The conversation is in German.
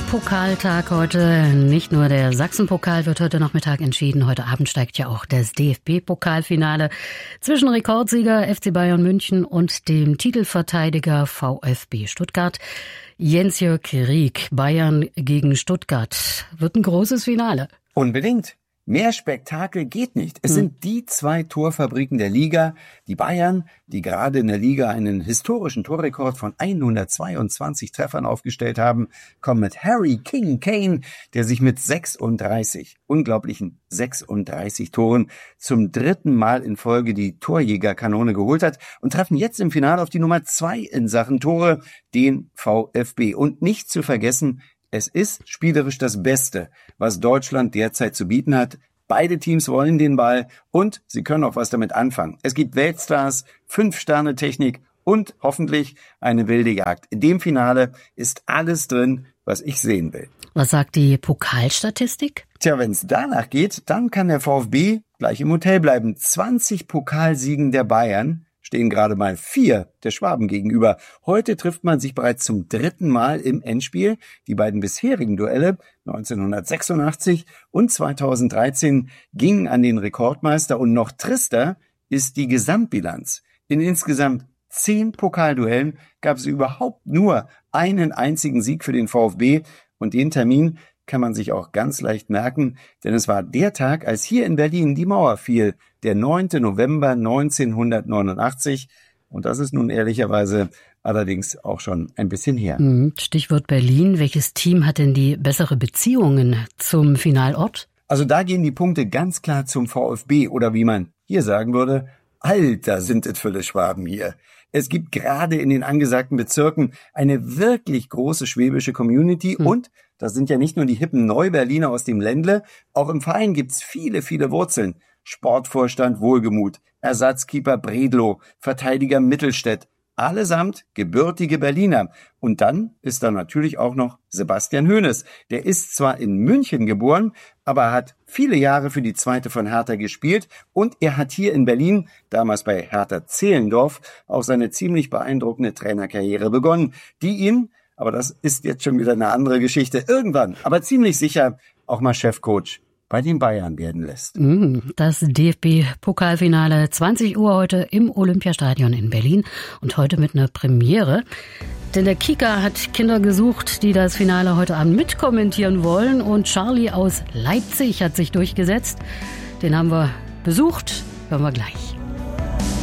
Pokaltag heute. Nicht nur der Sachsenpokal wird heute Nachmittag entschieden. Heute Abend steigt ja auch das DFB-Pokalfinale zwischen Rekordsieger FC Bayern München und dem Titelverteidiger VfB Stuttgart. Jens-Jörg Rieck, Bayern gegen Stuttgart. Wird ein großes Finale. Unbedingt. Mehr Spektakel geht nicht. Es sind die zwei Torfabriken der Liga. Die Bayern, die gerade in der Liga einen historischen Torrekord von 122 Treffern aufgestellt haben, kommen mit Harry King Kane, der sich mit unglaublichen 36 Toren zum dritten Mal in Folge die Torjägerkanone geholt hat und treffen jetzt im Finale auf die Nummer 2 in Sachen Tore, den VfB. Und nicht zu vergessen, es ist spielerisch das Beste, was Deutschland derzeit zu bieten hat. Beide Teams wollen den Ball und sie können auch was damit anfangen. Es gibt Weltstars, 5-Sterne-Technik und hoffentlich eine wilde Jagd. In dem Finale ist alles drin, was ich sehen will. Was sagt die Pokalstatistik? Tja, wenn es danach geht, dann kann der VfB gleich im Hotel bleiben. 20 Pokalsiegen der Bayern stehen gerade mal 4 der Schwaben gegenüber. Heute trifft man sich bereits zum 3. Mal im Endspiel. Die beiden bisherigen Duelle 1986 und 2013 gingen an den Rekordmeister und noch trister ist die Gesamtbilanz. In insgesamt 10 Pokalduellen gab es überhaupt nur einen einzigen Sieg für den VfB und den Termin kann man sich auch ganz leicht merken, denn es war der Tag, als hier in Berlin die Mauer fiel, der 9. November 1989. Und das ist nun ehrlicherweise allerdings auch schon ein bisschen her. Stichwort Berlin. Welches Team hat denn die bessere Beziehungen zum Finalort? Also da gehen die Punkte ganz klar zum VfB oder wie man hier sagen würde, Alter, sind es viele Schwaben hier. Es gibt gerade in den angesagten Bezirken eine wirklich große schwäbische Community und das sind ja nicht nur die hippen Neuberliner aus dem Ländle, auch im Verein gibt's viele, viele Wurzeln. Sportvorstand Wohlgemuth, Ersatzkeeper Bredlow, Verteidiger Mittelstädt, allesamt gebürtige Berliner. Und dann ist da natürlich auch noch Sebastian Hoeneß. Der ist zwar in München geboren, aber hat viele Jahre für die Zweite von Hertha gespielt und er hat hier in Berlin, damals bei Hertha Zehlendorf, auch seine ziemlich beeindruckende Trainerkarriere begonnen, die ihn, aber das ist jetzt schon wieder eine andere Geschichte, irgendwann, aber ziemlich sicher auch mal Chefcoach bei den Bayern werden lässt. Das DFB-Pokalfinale 20 Uhr heute im Olympiastadion in Berlin und heute mit einer Premiere. Denn der Kicker hat Kinder gesucht, die das Finale heute Abend mitkommentieren wollen und Charlie aus Leipzig hat sich durchgesetzt. Den haben wir besucht, hören wir gleich.